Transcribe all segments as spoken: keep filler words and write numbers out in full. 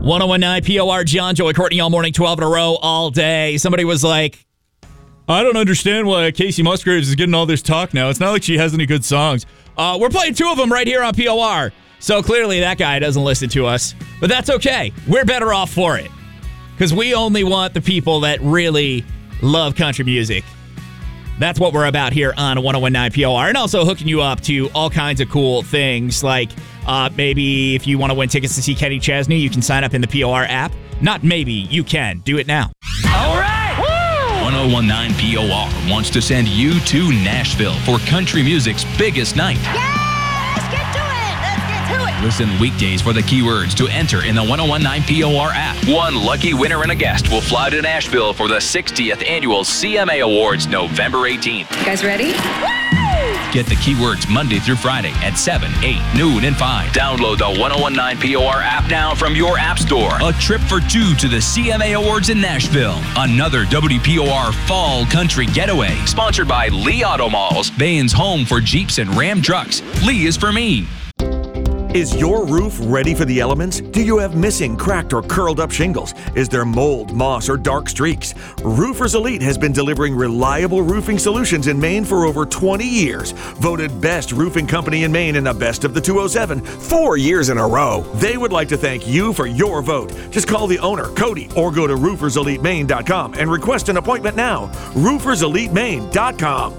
one oh one nine P O R, John, Joey, Courtney, all morning, twelve in a row, all day. Somebody was like, I don't understand why Casey Musgraves is getting all this talk now. It's not like she has any good songs. Uh, we're playing two of them right here on P O R. So clearly that guy doesn't listen to us. But that's okay. We're better off for it. Because we only want the people that really love country music. That's what we're about here on one oh one nine P O R. And also hooking you up to all kinds of cool things. Like uh, maybe if you want to win tickets to see Kenny Chesney, you can sign up in the P O R app. Not maybe, you can. Do it now. All right! Woo! one oh one nine P O R wants to send you to Nashville for country music's biggest night. Yeah! Let's get to it! Let's get to it! Listen weekdays for the keywords to enter in the one oh one nine P O R app. One lucky winner and a guest will fly to Nashville for the sixtieth Annual C M A Awards November eighteenth. You guys ready? Get the keywords Monday through Friday at seven, eight, noon, and five. Download the one oh one nine P O R app now from your app store. A trip for two to the C M A Awards in Nashville. Another W P O R Fall Country Getaway. Sponsored by Lee Auto Malls. Bain's home for Jeeps and Ram trucks. Lee is for me. Is your roof ready for the elements? Do you have missing, cracked, or curled up shingles? Is there mold, moss, or dark streaks? Roofers Elite has been delivering reliable roofing solutions in Maine for over twenty years. Voted best roofing company in Maine in the best of the two oh seven, four years in a row. They would like to thank you for your vote. Just call the owner, Cody, or go to roofers elite maine dot com and request an appointment now. roofers elite maine dot com.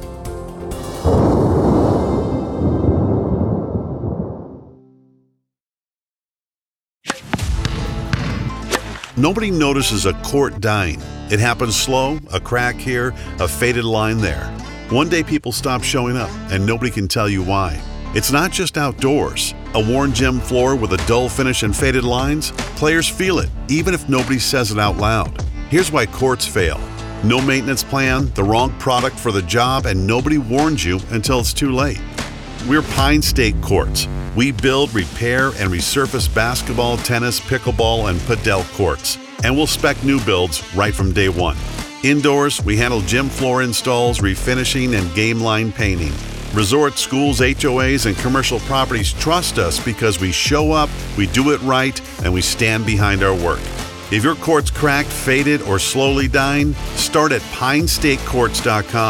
Nobody notices a court dying. It happens slow, a crack here, a faded line there. One day people stop showing up, and nobody can tell you why. It's not just outdoors. A worn gym floor with a dull finish and faded lines? Players feel it, even if nobody says it out loud. Here's why courts fail. No maintenance plan, the wrong product for the job, and nobody warns you until it's too late. We're Pine State Courts. We build, repair, and resurface basketball, tennis, pickleball, and padel courts. And we'll spec new builds right from day one. Indoors, we handle gym floor installs, refinishing, and game line painting. Resort, schools, H O As, and commercial properties trust us because we show up, we do it right, and we stand behind our work. If your court's cracked, faded, or slowly dying, start at pine state courts dot com.